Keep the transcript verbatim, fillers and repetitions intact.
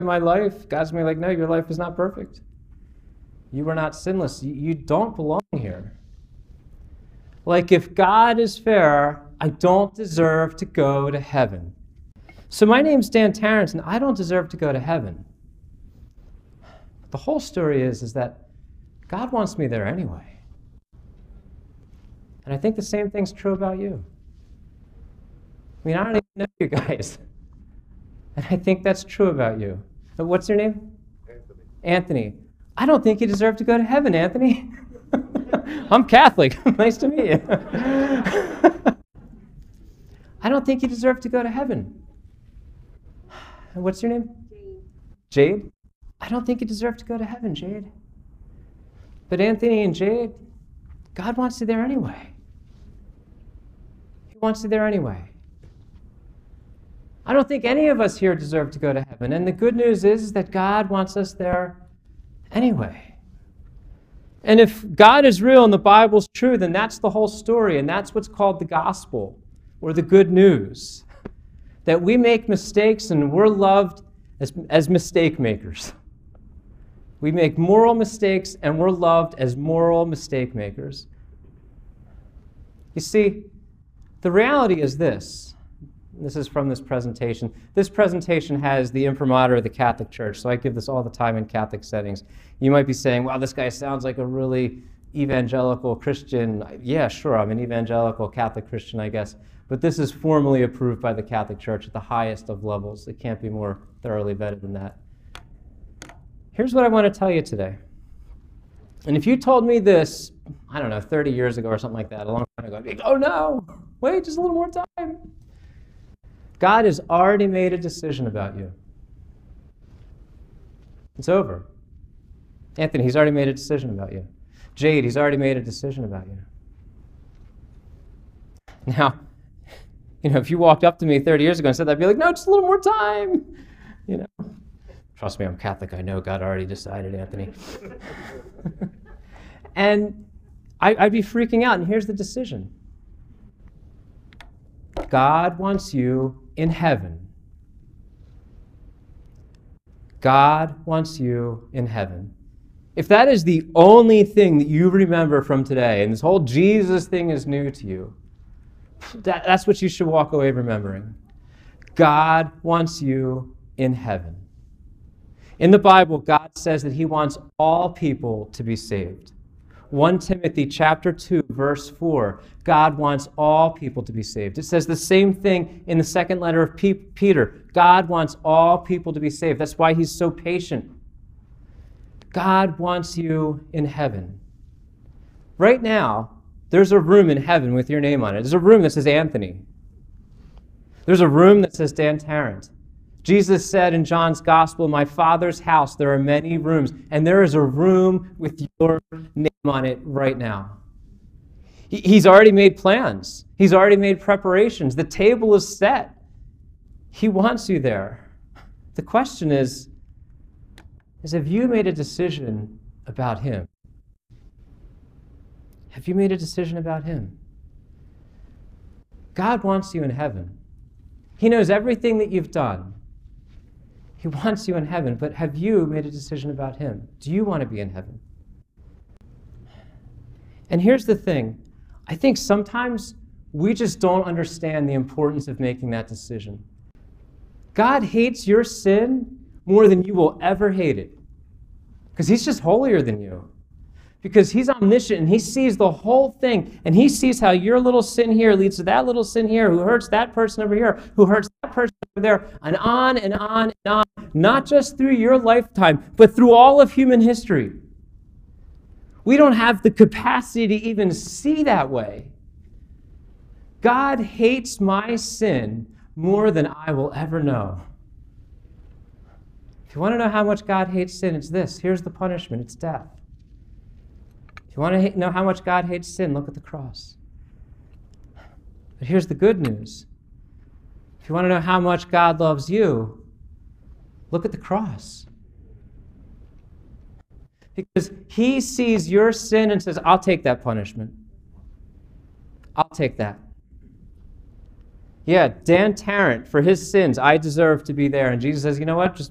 my life, God's going to be like, no, your life is not perfect. You are not sinless. You, you don't belong here. Like, if God is fair, I don't deserve to go to heaven. So my name's Dan Tarrant, and I don't deserve to go to heaven. The whole story is, is that God wants me there anyway. And I think the same thing's true about you. I mean, I don't even know you guys. And I think that's true about you. But what's your name? Anthony. Anthony. I don't think you deserve to go to heaven, Anthony. I'm Catholic. Nice to meet you. I don't think you deserve to go to heaven. What's your name? Jade. Jade? I don't think you deserve to go to heaven, Jade. But Anthony and Jade, God wants you there anyway. He wants you there anyway. I don't think any of us here deserve to go to heaven. And the good news is that God wants us there anyway. And if God is real and the Bible's true, then that's the whole story. And that's what's called the gospel, or the good news. That we make mistakes and we're loved as, as mistake makers. We make moral mistakes and we're loved as moral mistake makers. You see, the reality is this. This is from this presentation. This presentation has the imprimatur of the Catholic Church, so I give this all the time in Catholic settings. You might be saying, wow, this guy sounds like a really evangelical Christian. Yeah, sure, I'm an evangelical Catholic Christian, I guess. But this is formally approved by the Catholic Church at the highest of levels. It can't be more thoroughly vetted than that. Here's what I want to tell you today. And if you told me this, I don't know, thirty years ago or something like that, a long time ago, I'd be like, oh no, wait just a little more time. God has already made a decision about you. It's over. Anthony, he's already made a decision about you. Jade, he's already made a decision about you. Now, you know, if you walked up to me thirty years ago and said that, I'd be like, no, just a little more time. You know, trust me, I'm Catholic. I know God already decided, Anthony. And I, I'd be freaking out. And here's the decision. God wants you in heaven. God wants you in heaven. If that is the only thing that you remember from today, and this whole Jesus thing is new to you, that, that's what you should walk away remembering. God wants you in heaven. In the Bible, God says that he wants all people to be saved. First Timothy chapter two, verse four, God wants all people to be saved. It says the same thing in the second letter of P- Peter. God wants all people to be saved. That's why he's so patient. God wants you in heaven. Right now, there's a room in heaven with your name on it. There's a room that says Anthony. There's a room that says Dan Tarrant. Jesus said in John's Gospel, in my Father's house there are many rooms, and there is a room with your name on it right now. He's already made plans. He's already made preparations. The table is set. He wants you there. The question is, is have you made a decision about him? Have you made a decision about him? God wants you in heaven. He knows everything that you've done. He wants you in heaven, but have you made a decision about him? Do you want to be in heaven? And here's the thing. I think sometimes we just don't understand the importance of making that decision. God hates your sin more than you will ever hate it, because he's just holier than you. Because he's omniscient and he sees the whole thing, and he sees how your little sin here leads to that little sin here, who hurts that person over here, who hurts that person over there, and on and on and on, not just through your lifetime, but through all of human history. We don't have the capacity to even see that way. God hates my sin more than I will ever know. If you want to know how much God hates sin, it's this. Here's the punishment. It's death. If you want to know how much God hates sin, look at the cross. But here's the good news. If you want to know how much God loves you, look at the cross. Because he sees your sin and says, I'll take that punishment. I'll take that. Yeah, Dan Tarrant, for his sins, I deserve to be there. And Jesus says, you know what? Just